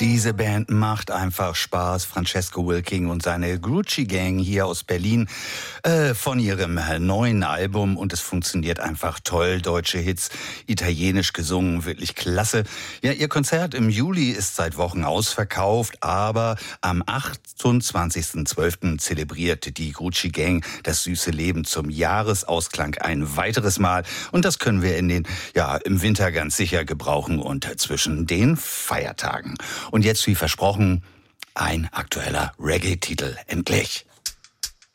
Diese Band macht einfach Spaß. Francesco Wilking und seine Grucci Gang hier aus Berlin von ihrem neuen Album. Und es funktioniert einfach toll. Deutsche Hits, italienisch gesungen, wirklich klasse. Ja, ihr Konzert im Juli ist seit Wochen ausverkauft, aber am 28.12. zelebriert die Grucci Gang das süße Leben zum Jahresausklang ein weiteres Mal. Und das können wir im Winter ganz sicher gebrauchen und zwischen den Feiertagen. Und jetzt, wie versprochen, ein aktueller Reggae-Titel endlich.